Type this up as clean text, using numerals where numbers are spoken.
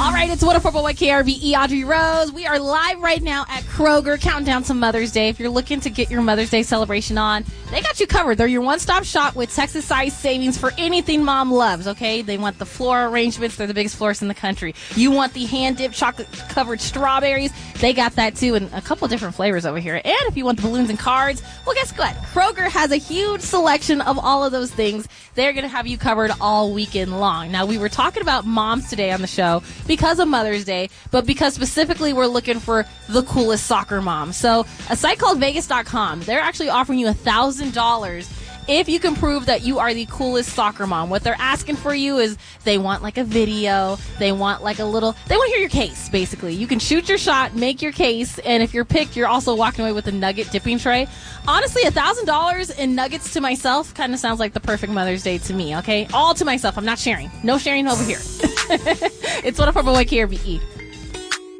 All right, it's 104.1 KRVE, Audrey Rose. We are live right now at Kroger, counting down to Mother's Day. If you're looking to get your Mother's Day celebration on, they got you covered. They're your one-stop shop with Texas-sized savings for anything mom loves, okay? They want the floral arrangements. They're the biggest florists in the country. You want the hand-dipped chocolate-covered strawberries. They got that, too, and a couple different flavors over here. And if you want the balloons and cards, well, guess what? Kroger has a huge selection of all of those things. They're going to have you covered all weekend long. Now, we were talking about moms today on the show because of Mother's Day, but because specifically we're looking for the coolest soccer mom. So a site called Vegas.com, they're actually offering you $1,000 if you can prove that you are the coolest soccer mom. What they're asking for you is they want like a video, they want like they want to hear your case, basically. You can shoot your shot, make your case, and if you're picked, you're also walking away with a nugget dipping tray. Honestly, $1,000 in nuggets to myself kind of sounds like the perfect Mother's Day to me, okay? All to myself. I'm not sharing. No sharing over here. It's 104.1 KRVE.